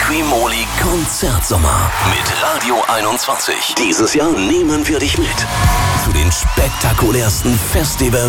Equimoli Konzertsommer mit Radio 21. Dieses Jahr nehmen wir dich mit zu den spektakulärsten Festivals